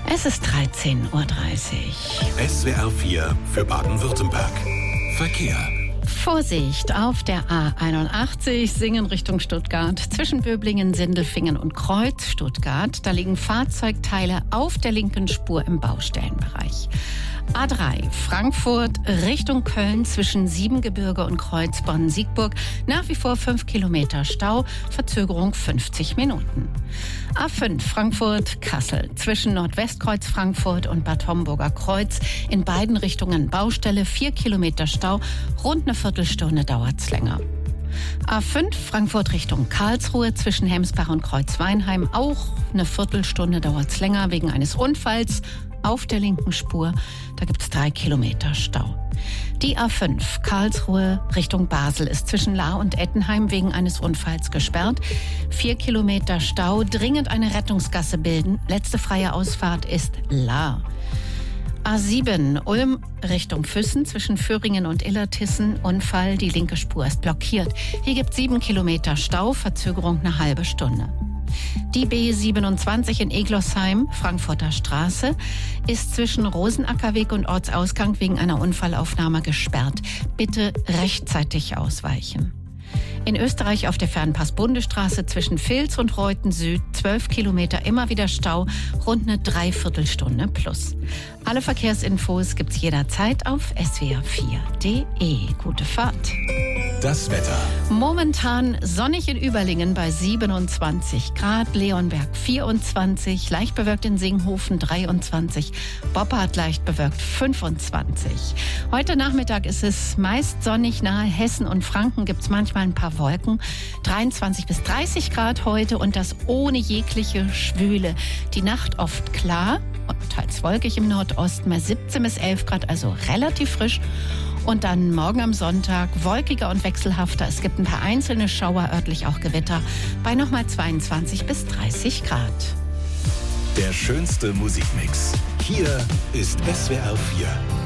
Es ist 13:30 Uhr. SWR 4 für Baden-Württemberg. Verkehr. Vorsicht auf der A81, Singen Richtung Stuttgart. Zwischen Böblingen, Sindelfingen und Kreuz, Stuttgart. Da liegen Fahrzeugteile auf der linken Spur im Baustellenbereich. A3, Frankfurt Richtung Köln zwischen Siebengebirge und Kreuz Bonn-Siegburg. Nach wie vor 5 Kilometer Stau, Verzögerung 50 Minuten. A5, Frankfurt-Kassel zwischen Nordwestkreuz Frankfurt und Bad Homburger Kreuz. In beiden Richtungen Baustelle, 4 Kilometer Stau, rund eine Viertelstunde dauert's länger. A5 Frankfurt Richtung Karlsruhe zwischen Hemsbach und Kreuzweinheim. Auch eine Viertelstunde dauert's länger wegen eines Unfalls auf der linken Spur. Da gibt's 3 Kilometer Stau. Die A5 Karlsruhe Richtung Basel ist zwischen Lahr und Ettenheim wegen eines Unfalls gesperrt. 4 Kilometer Stau, dringend eine Rettungsgasse bilden. Letzte freie Ausfahrt ist Lahr. A7 Ulm Richtung Füssen zwischen Föhringen und Illertissen. Unfall, die linke Spur ist blockiert. Hier gibt 7 Kilometer Stau, Verzögerung eine halbe Stunde. Die B27 in Eglosheim, Frankfurter Straße, ist zwischen Rosenackerweg und Ortsausgang wegen einer Unfallaufnahme gesperrt. Bitte rechtzeitig ausweichen. In Österreich auf der Fernpass-Bundesstraße zwischen Vils und Reuten Süd 12 Kilometer, immer wieder Stau, rund eine Dreiviertelstunde plus. Alle Verkehrsinfos gibt's jederzeit auf swr4.de. Gute Fahrt. Das Wetter. Momentan sonnig in Überlingen bei 27 Grad, Leonberg 24, leicht bewölkt in Singhofen 23, Boppard leicht bewölkt 25. Heute Nachmittag ist es meist sonnig, nahe Hessen und Franken gibt's manchmal ein paar Wolken. 23 bis 30 Grad heute und das ohne jegliche Schwüle. Die Nacht oft klar und teils wolkig im Nordosten, bei 17 bis 11 Grad, also relativ frisch. Und dann morgen am Sonntag wolkiger und wechselhafter. Es gibt ein paar einzelne Schauer, örtlich auch Gewitter, bei nochmal 22 bis 30 Grad. Der schönste Musikmix. Hier ist SWR 4.